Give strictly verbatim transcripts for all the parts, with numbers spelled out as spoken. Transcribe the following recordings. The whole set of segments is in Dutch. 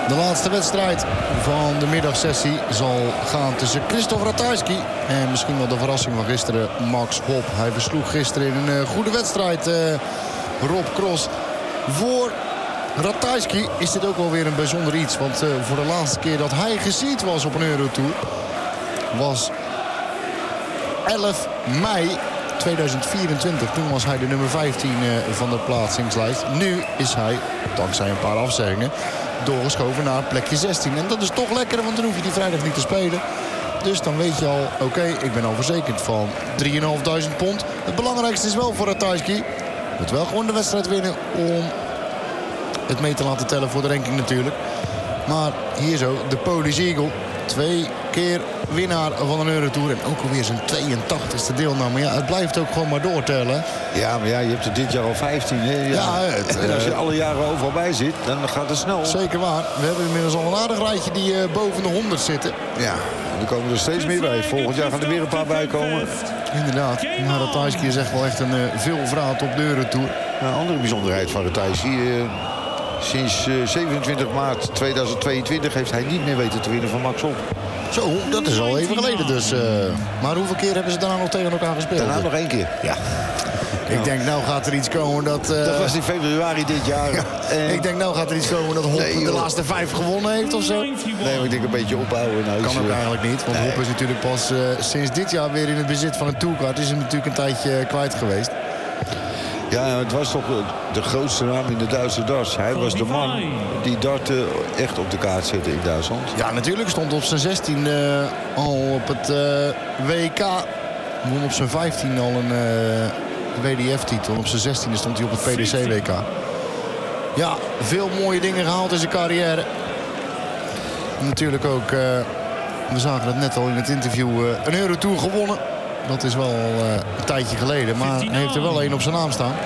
De laatste wedstrijd van de middagsessie zal gaan tussen Krzysztof Ratajski en misschien wel de verrassing van gisteren, Max Hopp. Hij versloeg gisteren in een uh, goede wedstrijd uh, Rob Cross. Voor Ratajski is dit ook wel weer een bijzonder iets. Want uh, voor de laatste keer dat hij geseed was op een Eurotour was elf mei tweeduizend vierentwintig. Toen was hij de nummer vijftien uh, van de plaatsingslijst. Nu is hij, dankzij een paar afzeggingen, doorgeschoven naar plekje zestien. En dat is toch lekker, want dan hoef je die vrijdag niet te spelen. Dus dan weet je al, oké, okay, ik ben al verzekerd van drieduizend vijfhonderd pond. Het belangrijkste is wel voor Ratajski. Moet wel gewoon de wedstrijd winnen om het mee te laten tellen voor de ranking natuurlijk. Maar hier zo, de Polish Eagle. Twee keer winnaar van een Eurotour. En ook alweer zijn tweeëntachtigste deelname. Ja, het blijft ook gewoon maar doortellen. Ja, maar ja, je hebt er dit jaar al vijftien. Hè? Ja. Ja, het, en als je uh, alle jaren overal bij zit, dan gaat het snel. Zeker waar. We hebben inmiddels al een aardig rijtje die uh, boven de honderd zitten. Ja, en er komen er steeds meer bij. Volgend jaar gaan er weer een paar bij komen. Inderdaad. Maar Ratajski is echt wel echt een uh, veelvraat op de Eurotour. Een andere bijzonderheid van Ratajski. Uh, sinds uh, zevenentwintig maart tweeduizend tweeëntwintig heeft hij niet meer weten te winnen van Max Hopp. Zo, dat is al even geleden dus. Uh, maar hoeveel keer hebben ze daarna nog tegen elkaar gespeeld? Daarna nog één keer. Ja. Ik ja. denk, nou gaat er iets komen dat... Uh... Dat was in februari dit jaar. Ja. En... Ik denk, nou gaat er iets komen dat Hopp nee, de laatste vijf gewonnen heeft of zo. Nee, maar ik denk een beetje ophouden. Nou, kan ook eigenlijk niet. Want nee. Hopp is natuurlijk pas uh, sinds dit jaar weer in het bezit van een tourcard. Is hem natuurlijk een tijdje kwijt geweest. Ja, het was toch de grootste naam in de Duitse darts. Hij was de man die darten echt op de kaart zette in Duitsland. Ja, natuurlijk stond op zijn zestien uh, al op het uh, W K. Won op zijn vijftien al een uh, W D F-titel. Op zijn zestiende stond hij op het P D C W K. Ja, veel mooie dingen gehaald in zijn carrière. Natuurlijk ook, uh, we zagen het net al in het interview, uh, een Eurotour gewonnen. Dat is wel uh, een tijdje geleden. Maar hij heeft er wel één op zijn naam staan.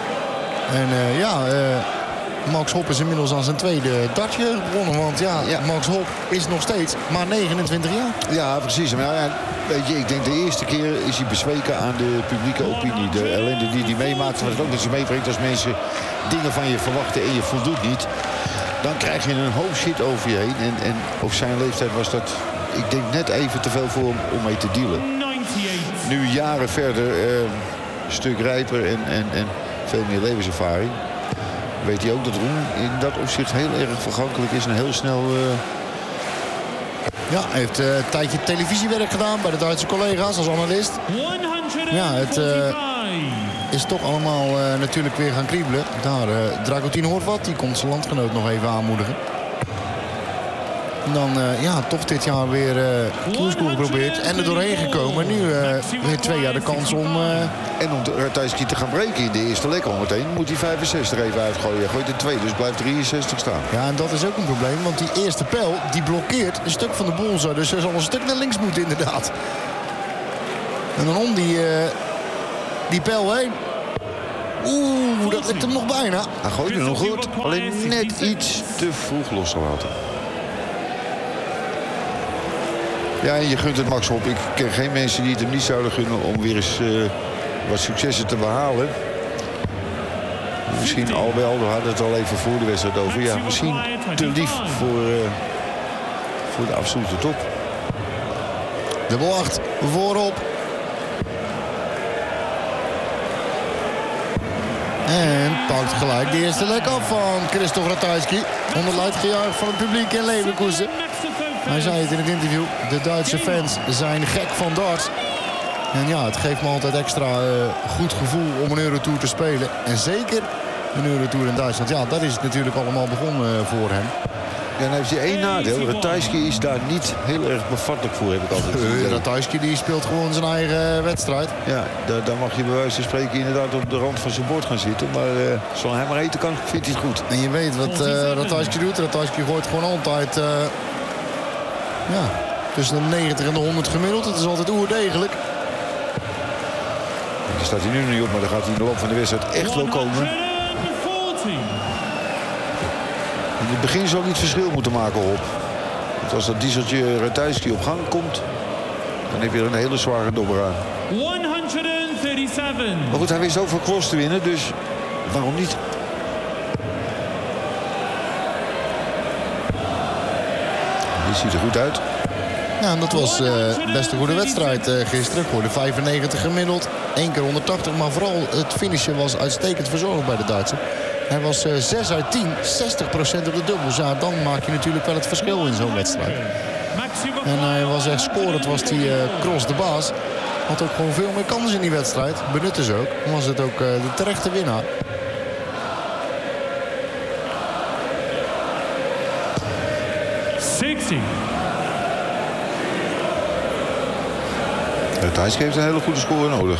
En uh, ja, uh, Max Hopp is inmiddels aan zijn tweede dartje gewonnen. Want ja, ja, Max Hopp is nog steeds maar negenentwintig jaar. Ja, precies. Maar ja, weet je, ik denk de eerste keer is hij bezweken aan de publieke opinie. De ellende die hij meemaakt. Wat het ook dat je meebrengt als mensen dingen van je verwachten en je voldoet niet. Dan krijg je een hoop shit over je heen. En, en op zijn leeftijd was dat, ik denk, net even te veel voor hem om mee te dealen. Nu jaren verder, uh, een stuk rijper en, en, en veel meer levenservaring. Weet hij ook dat Roem in dat opzicht heel erg vergankelijk is en heel snel... Uh... Ja, hij heeft uh, een tijdje televisiewerk gedaan bij de Duitse collega's als analist. Ja, het uh, is toch allemaal uh, natuurlijk weer gaan kriebelen. Daar, uh, Dragutin Horvat, die komt zijn landgenoot nog even aanmoedigen. En dan uh, ja, toch dit jaar weer uh, koerskoer geprobeerd. En er doorheen gekomen. Nu uh, weer twee jaar de kans om... Uh... En om Ratajski te gaan breken in de eerste lekker meteen moet hij vijfenzestig even uitgooien. Hij gooit de tweede, dus blijft drieënzestig staan. Ja, en dat is ook een probleem. Want die eerste pijl, die blokkeert een stuk van de bullseye. Dus hij zal een stuk naar links moeten inderdaad. En dan om die, uh, die pijl heen. Oeh, dat lukt hem nog bijna. Hij gooit hem nog goed. Alleen net iets te vroeg losgelaten. Ja, en je gunt het Max Hopp. Ik ken geen mensen die het hem niet zouden gunnen om weer eens uh, wat successen te behalen. Misschien al wel, we hadden het al even voor de wedstrijd over. Ja, misschien te lief voor, uh, voor de absolute top. Dubbel acht voorop. En pakt gelijk de eerste lek af van Krzysztof Ratajski. Onder luid gejuich van het publiek in Leverkusen. Hij zei het in het interview. De Duitse fans zijn gek van darts. En ja, het geeft me altijd extra uh, goed gevoel om een Eurotour te spelen. En zeker een Eurotour in Duitsland. Ja, dat is het natuurlijk allemaal begonnen uh, voor hem. Ja, dan heeft hij één nadeel. Ratajski is daar niet heel erg bevattelijk voor, heb ik altijd gezien. Uh, Ratajski die speelt gewoon zijn eigen uh, wedstrijd. Ja, daar, daar mag je bij wijze van spreken inderdaad op de rand van zijn bord gaan zitten. Maar uh, zolang hij maar eten kan, vindt hij het goed. En je weet wat uh, Ratajski doet. Ratajski gooit gewoon altijd... Uh, Ja, tussen de negentig en de honderd gemiddeld. Het is altijd oerdegelijk. Daar staat hij nu nog niet op, maar dan gaat hij in de loop van de wedstrijd echt wel komen. In het begin zal hij het verschil moeten maken op. Want als dat dieseltje Ratajski op gang komt, dan heeft hij weer een hele zware dobber aan. honderdzevenendertig. Maar goed, hij wist ook van Cross te winnen, dus waarom niet? die ziet er goed uit. Ja, en dat was uh, best een goede wedstrijd uh, gisteren. Voor de vijfennegentig gemiddeld. één keer honderdtachtig. Maar vooral het finishen was uitstekend verzorgd bij de Duitser. Hij was uh, zes uit tien. zestig procent op de dubbels. Ja, dan maak je natuurlijk wel het verschil in zo'n wedstrijd. En hij was echt scorend. Was die uh, Cross de baas. Had ook gewoon veel meer kansen in die wedstrijd. Benutte ze ook. Dan was het ook uh, de terechte winnaar. zestig. Thijs heeft een hele goede score nodig.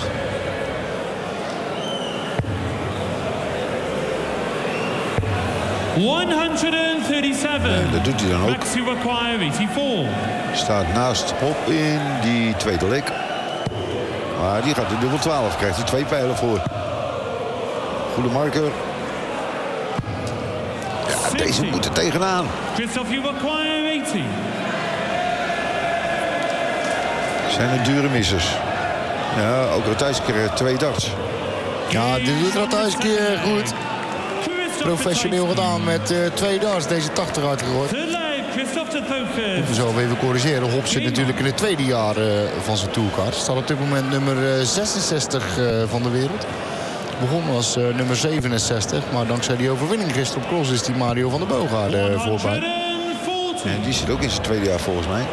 honderdzevenendertig. En dat doet hij dan ook. Maxi Require vierentachtig. Staat naast Hop in die tweede lek. Maar die gaat de dubbel twaalf. Krijgt hij twee pijlen voor. Goede marker. Ja, deze moet er tegenaan. Christophe Require tachtig. Zijn het dure missers. Ja, ook Ratajski krijgt twee darts. Ja, dit doet Ratajski goed. Professioneel gedaan met uh, twee darts. Deze tachtig uitgegooid. Moeten we zo even corrigeren. Hop zit natuurlijk in het tweede jaar uh, van zijn tourkaart. Staat op dit moment nummer uh, zesenzestig uh, van de wereld. Begon als uh, nummer zevenenzestig. Maar dankzij die overwinning gisteren op Cross is die Mario van der Boogaard uh, voorbij. En die zit ook in zijn tweede jaar volgens mij.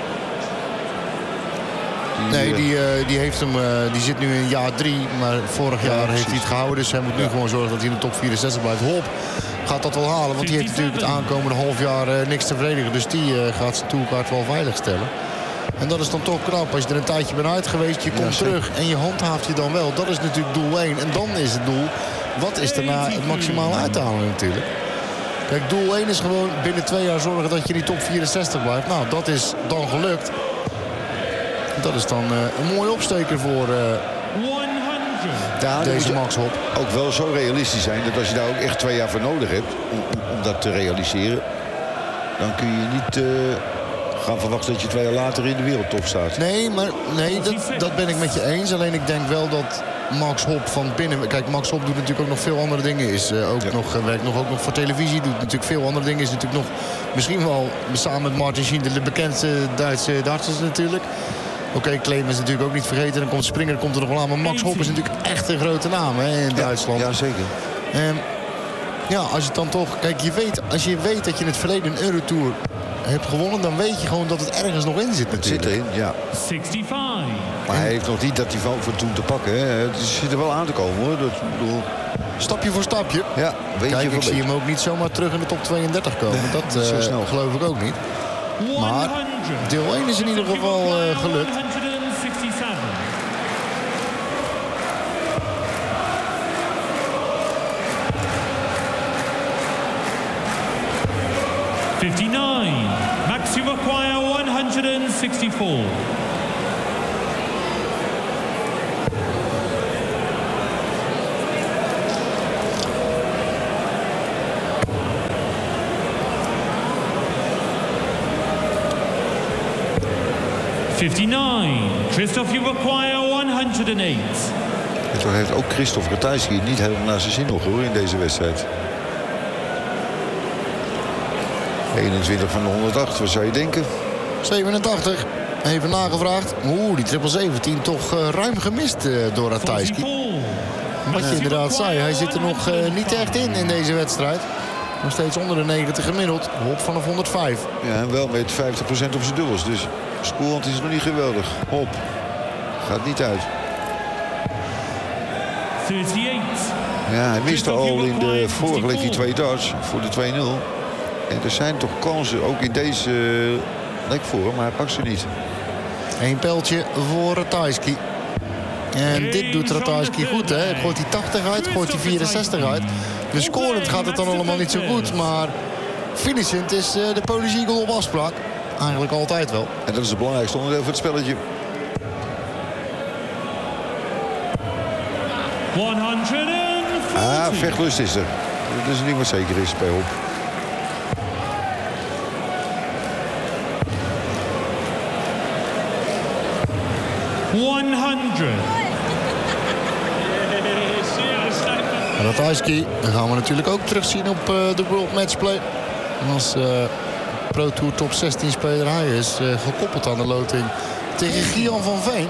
Die, nee, uh, die, uh, die, heeft hem, uh, die zit nu in jaar drie. Maar vorig jaar ja, heeft hij het gehouden. Dus hij moet nu ja. gewoon zorgen dat hij in de top vierenzestig blijft. Hop gaat dat wel halen. Want die heeft natuurlijk het aankomende half jaar uh, niks te verdedigen. Dus die uh, gaat zijn tourkaart wel veilig stellen. En dat is dan toch knap. Als je er een tijdje bent uit geweest, je komt ja, terug en je handhaaft je dan wel. Dat is natuurlijk doel één. En dan is het doel, wat is daarna het maximaal uithalen natuurlijk. Kijk, doel één is gewoon binnen twee jaar zorgen dat je in die top vierenzestig blijft. Nou, dat is dan gelukt. Dat is dan uh, een mooie opsteker voor uh, ja, deze Max Hop. Ook wel zo realistisch zijn dat als je daar ook echt twee jaar voor nodig hebt om, om, om dat te realiseren, dan kun je niet uh, gaan verwachten dat je twee jaar later in de wereldtop staat. Nee, maar nee, dat, dat ben ik met je eens. Alleen ik denk wel dat Max Hop van binnen... Kijk, Max Hop doet natuurlijk ook nog veel andere dingen. Is uh, ook ja. nog, uh, werkt nog, ook nog voor televisie. Doet natuurlijk veel andere dingen. Is natuurlijk nog misschien wel samen met Martin Schindler de bekendste Duitse darters natuurlijk. Oké, okay, Clemens natuurlijk ook niet vergeten. Dan komt Springer, komt er nog wel aan. Maar Max Hop is natuurlijk echt een grote naam hè, in Duitsland. Ja, ja zeker. Um, ja, als je het dan toch... Kijk, je weet, als je weet dat je in het verleden een Eurotour hebt gewonnen, dan weet je gewoon dat het ergens nog in zit natuurlijk. Het zit erin, ja. vijfenzestig. Maar hij heeft nog niet dat niveau voor toen te pakken. Hè. Het zit er wel aan te komen hoor. Dat, bedoel... Stapje voor stapje. Ja, weet Kijk, je ik zie hem ook niet zomaar terug in de top tweeëndertig komen. Nee, dat uh, zo snel geloof ik ook niet. Maar deel één is in ieder geval uh, gelukt. fifty-nine. Max, you require one sixty-four. fifty-nine. Christophe, you require one oh eight. En toen heeft ook Christophe Ratajski niet helemaal naar zijn zin nog hoor in deze wedstrijd. eenentwintig van de honderd acht, wat zou je denken? zevenentachtig. Even nagevraagd. Oeh, die triple zeventien toch uh, ruim gemist uh, door Ratajski. Wat je inderdaad zei, hij zit er nog uh, niet echt in in deze wedstrijd. Nog steeds onder de negentig gemiddeld. Hop vanaf honderdvijf. Ja, en wel met vijftig procent op zijn dubbels. Dus scorend is nog niet geweldig. Hop. Gaat niet uit. achtenzestig. Ja, hij miste al in de vorige leek die twee darts voor de twee nul. En er zijn toch kansen, ook in deze uh, lek voor hem, maar hij pakt ze niet. Eén pijltje voor Ratajski. En dit doet Ratajski goed, hè. Gooit hij tachtig uit, gooit hij vierenzestig uit. Dus scorend gaat het dan allemaal niet zo goed, maar finishend is uh, de Polish Eagle op afspraak. Eigenlijk altijd wel. En dat is het belangrijkste onderdeel van het spelletje. honderdveertig. Ah, vechtlust is er. Dat is niet wat zeker is bij Hop. honderd. Ratajski gaan we natuurlijk ook terugzien op uh, de World Matchplay. Als uh, Pro Tour top zestien speler. Hij is uh, gekoppeld aan de loting tegen Gian van Veen.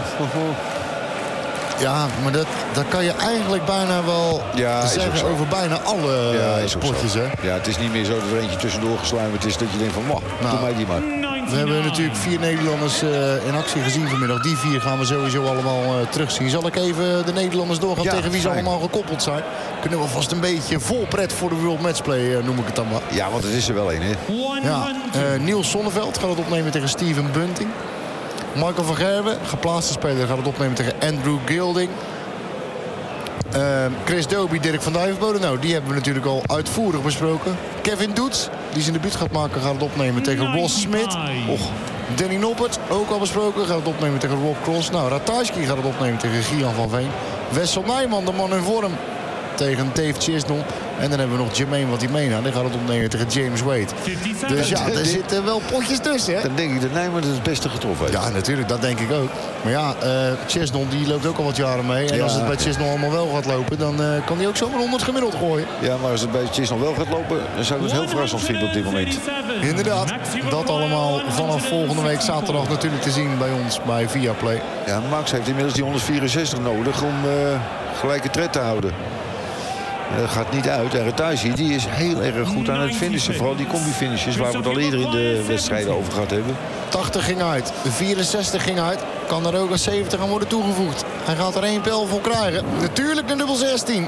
Ja, maar dat, dat kan je eigenlijk bijna wel ja, zeggen over bijna alle ja, sportjes. Hè? Ja, het is niet meer zo dat er eentje tussendoor gesluimerd is dat je denkt van, wauw, nou, doe mij die maar. We hebben natuurlijk vier Nederlanders uh, in actie gezien vanmiddag. Die vier gaan we sowieso allemaal uh, terugzien. Zal ik even de Nederlanders doorgaan ja, tegen wie ze fijn. allemaal gekoppeld zijn? Kunnen we vast een beetje vol pret voor de World Matchplay, uh, noem ik het dan maar. Ja, want het is er wel een, hè? Ja, uh, Niels Sonneveld gaat het opnemen tegen Steven Bunting. Michael van Gerwen, geplaatste speler, gaat het opnemen tegen Andrew Gilding. Uh, Chris Dobie, Dirk van Duivenbode. Nou, die hebben we natuurlijk al uitvoerig besproken. Kevin Doets, die zijn debuut gaat maken, gaat het opnemen tegen Ross Smit. Och, Danny Noppert, ook al besproken, gaat het opnemen tegen Rob Cross. Nou, Ratajski gaat het opnemen tegen Gian van Veen. Wessel Nijman, de man in vorm, tegen Dave Chisnell. En dan hebben we nog Jermaine wat hij meenaat. Die gaat het opnemen tegen James Wade. Dus ja, er zitten wel potjes tussen. Hè? Dan denk ik dat Nijman het het beste getroffen heeft. Ja, natuurlijk. Dat denk ik ook. Maar ja, uh, Chisnell die loopt ook al wat jaren mee. En ja, als het bij Chisnell allemaal wel gaat lopen, dan uh, kan hij ook zomaar honderd gemiddeld gooien. Ja, maar als het bij Chisnell wel gaat lopen, dan zou ik het heel verrassend vinden op dit moment. Inderdaad. Dat allemaal vanaf volgende week zaterdag natuurlijk te zien bij ons bij Viaplay. Ja, Max heeft inmiddels die honderdvierenzestig nodig om uh, gelijke tred te houden. Dat gaat niet uit. En Ratajski, die is heel erg goed aan het finishen. Vooral die combi-finishes waar we het al eerder in de wedstrijden over gehad hebben. tachtig ging uit. vierenzestig ging uit. Kan er ook een zeventig aan worden toegevoegd. Hij gaat er één pijl voor krijgen. Natuurlijk een dubbel zestien.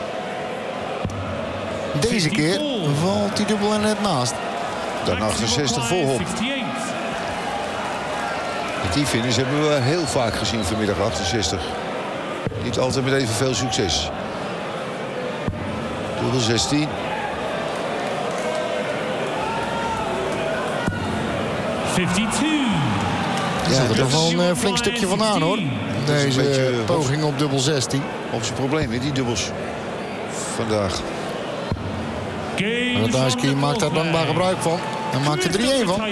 Deze keer valt die dubbel er net naast. Dan achtenzestig volop. Die finish hebben we heel vaak gezien vanmiddag, achtenzestig. Niet altijd met even veel succes. Dubbel zestien. vijfentwintig. Ja, dat is er wel een uh, flink stukje vandaan, hoor. Deze beetje, poging op dubbel zestien. Op zijn probleem, die dubbels vandaag. Ratajski maakt daar dankbaar gebruik van. Hij maakt er drie-een van.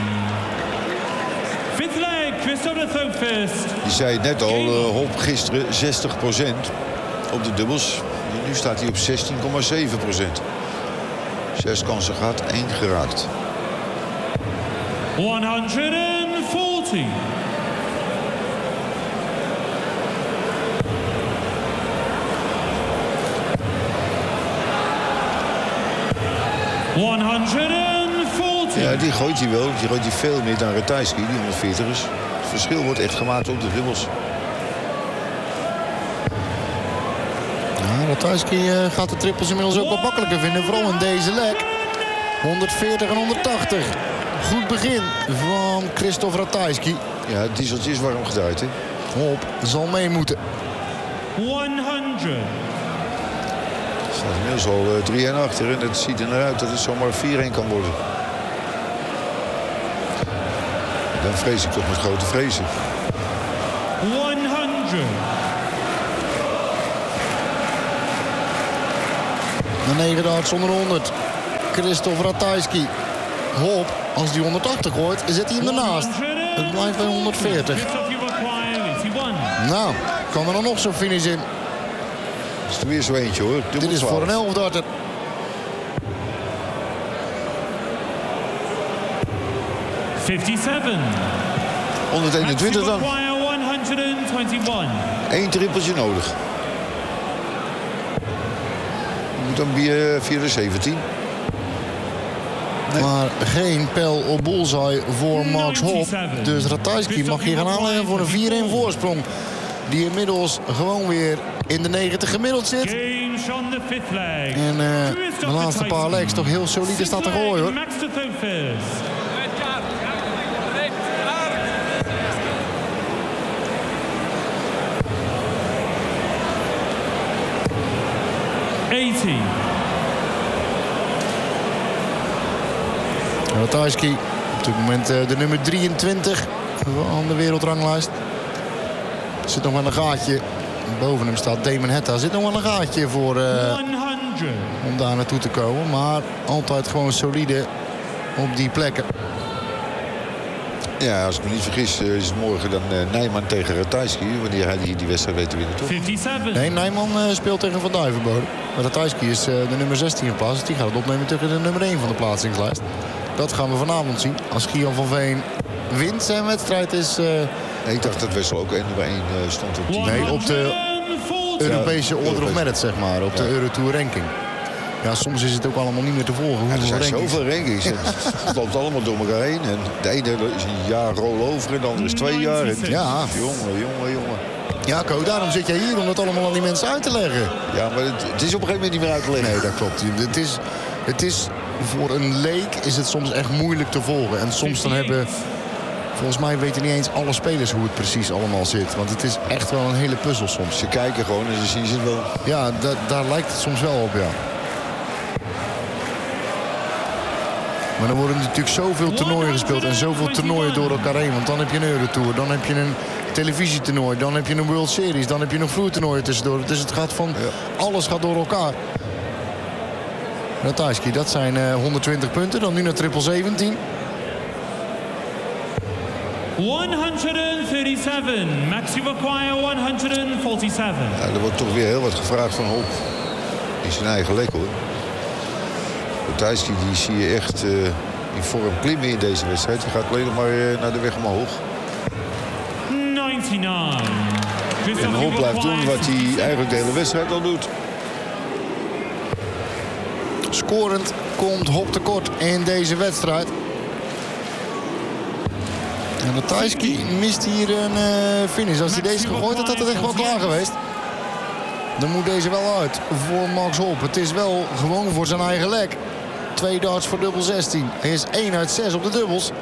Je zei het net al, uh, Hop gisteren zestig procent op de dubbels. Nu staat hij op zestien komma zeven procent. Zes kansen gehad, één geraakt. honderdveertig. honderdveertig. Ja, die gooit hij wel. Die gooit hij veel meer dan Ratajski, die honderdveertigers. Het verschil wordt echt gemaakt op de dubbels. Ratajski uh, gaat de trippels inmiddels ook wat makkelijker vinden. Vooral in deze leg. honderdveertig en honderdtachtig. Goed begin van Christophe Ratajski. Ja, het dieseltje is warm gedraaid, hè? Hop zal mee moeten. honderd. Er staat inmiddels al uh, drie en achter. En het ziet er naar uit dat het zomaar vier-een kan worden. Dan vrees ik toch met grote vrezen. honderd. De negen darts zonder honderd. Christophe Ratajski. Hop, als die honderdtachtig gooit, zet hij hem ernaast. Het blijft bij honderdveertig. Nou, kan er dan nog zo'n finish in. Dat is er weer zo eentje, hoor. Dubbel Dit is twaalf. voor een elf darter. vijfenzeventig. honderdeenentwintig dan. Eén trippeltje nodig. Moet dan via, via de zeventien. Nee. Maar geen pijl op bullseye voor Max Hop. Dus Ratajski mag hier gaan aanleggen voor een vier-een voorsprong. Die inmiddels gewoon weer in de negentig gemiddeld zit. En uh, de laatste paar legs toch heel solide staat te gooien, hoor. tachtig. Ratajski op dit moment uh, de nummer drieëntwintig van de wereldranglijst. Er zit nog wel een gaatje. Boven hem staat Damon Hetta. Er zit nog wel een gaatje voor uh, om daar naartoe te komen. Maar altijd gewoon solide op die plekken. Ja, als ik me niet vergis is het morgen dan uh, Nijman tegen Ratajski. Wanneer hij die, die wedstrijd weet te winnen, toch? vijfenzeventig. Nee, Nijman uh, speelt tegen Van Duivenbode. Maar Ratajski is uh, de nummer zestien geplaatst. Dus die gaat het opnemen tegen de nummer één van de plaatsingslijst. Dat gaan we vanavond zien. Als Gian van Veen wint zijn wedstrijd is... Uh, nee, ik dacht dat Wessel ook één nummer één uh, stond op die. Nee, op de Europese ja, Order of Merit, zeg maar. Op ja. de Eurotour ranking. Ja, soms is het ook allemaal niet meer te volgen. Ja, er zijn rankings. zoveel rankings. Het loopt allemaal door elkaar heen. En de ene is een jaar rollover en de andere is twee jaar. En ja. Jongen, jongen, jongen. Ja, Ko, daarom zit jij hier om het allemaal aan die mensen uit te leggen. Ja, maar het, het is op een gegeven moment niet meer uit te leggen. Nee, dat klopt. Het is, het is, voor een leek is het soms echt moeilijk te volgen. En soms dan hebben... Volgens mij weten niet eens alle spelers hoe het precies allemaal zit. Want het is echt wel een hele puzzel soms. Ze kijken gewoon en ze zien ze wel. Ja, da, daar lijkt het soms wel op, ja. Maar dan worden natuurlijk zoveel toernooien gespeeld en zoveel toernooien door elkaar heen. Want dan heb je een Eurotour, dan heb je een televisietoernooi, dan heb je een World Series, dan heb je nog vloertoernooien tussendoor. Dus het gaat van, ja. alles gaat door elkaar. Ratajski, dat zijn uh, honderdtwintig punten, dan nu naar triple zeventien. honderdzevenendertig. Max require honderdzevenenveertig. Ja, er wordt toch weer heel wat gevraagd van Hop. In zijn eigen lek, hoor. Ratajski, die zie je echt uh, in vorm klimmen in deze wedstrijd. Hij gaat alleen nog maar uh, naar de weg omhoog. negenennegentig. En Hop blijft doen wat hij eigenlijk de hele wedstrijd al doet. Scorend komt Hop tekort in deze wedstrijd. En Ratajski mist hier een uh, finish. Als hij deze gegooid had, had het echt wel klaar geweest. Dan moet deze wel uit voor Max Hop. Het is wel gewoon voor zijn eigen lek. Twee darts voor dubbel zestien. Hij is één uit zes op de dubbels.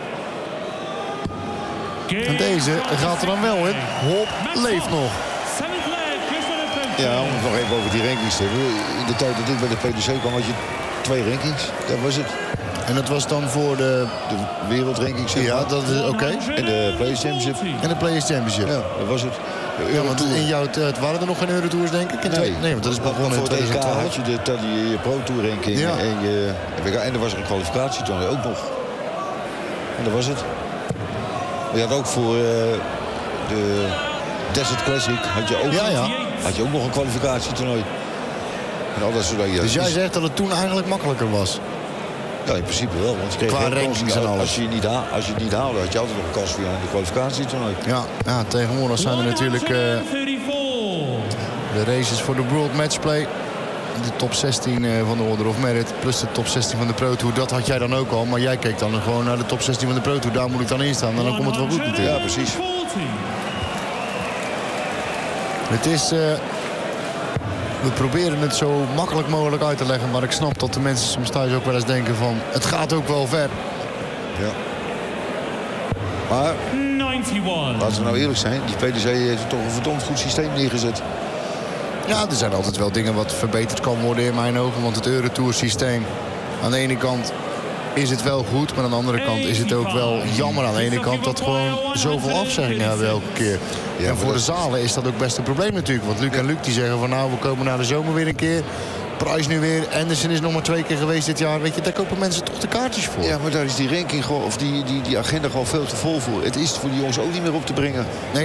En deze gaat er dan wel in. Hop leeft nog. Ja, om het nog even over die rankings te hebben. In de tijd dat ik bij de P D C kwam had je twee rankings. Dat was het. En dat was dan voor de... De wereldrankings. Ja, dat is oké. Okay. En de Players Championship. En de Players Championship. Ja, dat was het. Ja, want in jouw tijd waren er nog geen Eurotours, denk ik? In nee. nee, want dat is begonnen in voor twintig twaalf. had je de Tally Pro Tour ranking. Ja. En, je, en er was er een kwalificatie toen ook nog. En dat was het. Je had ook voor uh, de Desert Classic had je ook, ja, ja. had je ook nog een kwalificatietoernooi. En al dat soort dingen. Dus jij zegt dat het toen eigenlijk makkelijker was? Ja, in principe wel. Want je kreeg qua rankings en alles. Als je, niet ha- als je het niet haalde, had je altijd nog een kans voor je aan de kwalificatietoernooi. Ja, ja, tegenwoordig zijn er natuurlijk uh, de races voor de World Matchplay. De top zestien uh, van de Order of Merit. Plus de top zestien van de Pro Tour. Dat had jij dan ook al. Maar jij keek dan gewoon naar de top zestien van de Pro Tour. Daar moet ik dan in staan. En dan komt het wel goed natuurlijk. Ja, precies. Het is... Uh, we proberen het zo makkelijk mogelijk uit te leggen. Maar ik snap dat de mensen soms thuis ook wel eens denken van... Het gaat ook wel ver. Ja. Maar... Laten we nou eerlijk zijn. Die P D C heeft toch een verdomd goed systeem neergezet. Ja, er zijn altijd wel dingen wat verbeterd kan worden in mijn ogen. Want het Eurotour systeem, aan de ene kant is het wel goed. Maar aan de andere kant is het ook wel jammer aan de ene kant dat gewoon zoveel afzeggingen hebben elke keer. Ja, en voor de zalen is dat ook best een probleem natuurlijk. Want Luc en Luc die zeggen van nou, we komen na de zomer weer een keer. Price nu weer. Anderson is nog maar twee keer geweest dit jaar. Weet je, daar kopen mensen toch de kaartjes voor. Ja, maar daar is die ranking gewoon, of die, die, die agenda gewoon veel te vol voor. Het is voor die jongens ook niet meer op te brengen. Nee.